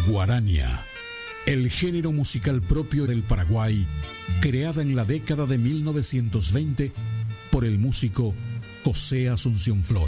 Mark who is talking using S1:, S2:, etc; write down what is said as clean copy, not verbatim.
S1: Guarania, el género musical propio del Paraguay, creada en la década de 1920 por el músico José Asunción Flores.